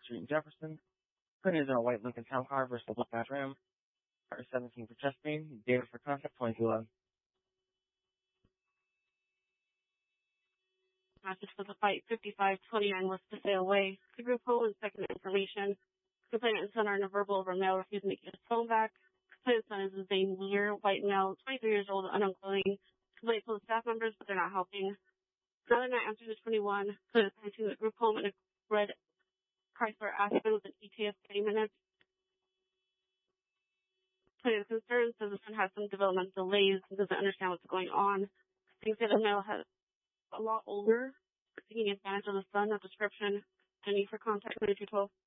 Street in Jefferson. Clinton is in a white Lincoln Town Car versus a black Dodge Ram. Car 17 for chest pain. Data for contact 2211. Message for the fight 5529 West Paseo Way. The group home and second information. Complainant and son are in a verbal over mail, refusing to get his phone back. Complainant's son is a near white male, 23 years old, unknown clothing. Complaint told staff members, but they're not helping. Now they're not answering to 21. Complainant is to the group home in a red Chrysler Aspen with an ETA of 30 minutes. Complainant is concerned, says the son has some developmental delays and doesn't understand what's going on. Thinks that the male has a lot older, taking advantage of the son of description. Any for contact 2212.